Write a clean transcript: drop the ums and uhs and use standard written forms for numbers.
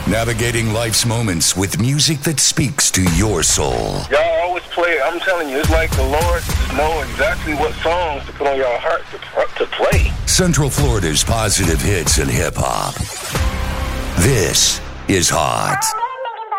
Navigating life's moments with music that speaks to your soul. Y'all always play it. I'm telling you, it's like the Lord just know exactly what songs to put on your heart to play. Central Florida's positive hits and hip-hop. This is Hot.